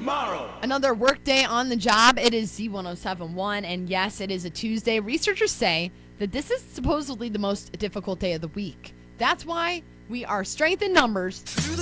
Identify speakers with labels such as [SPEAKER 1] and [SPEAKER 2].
[SPEAKER 1] tomorrow.
[SPEAKER 2] Another work day on the job. It is Z1071, and yes, it is a Tuesday. Researchers say that this is supposedly the most difficult day of the week. That's why we are strength in numbers.